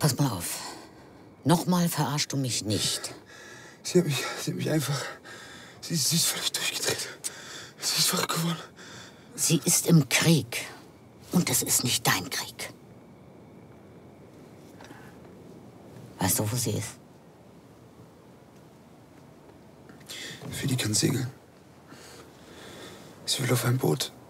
Pass mal auf. Nochmal verarschst du mich nicht. Sie hat mich einfach... Sie ist völlig durchgedreht. Sie ist verrückt geworden. Sie ist im Krieg. Und es ist nicht dein Krieg. Weißt du, wo sie ist? Fidi kann segeln. Sie will auf ein Boot.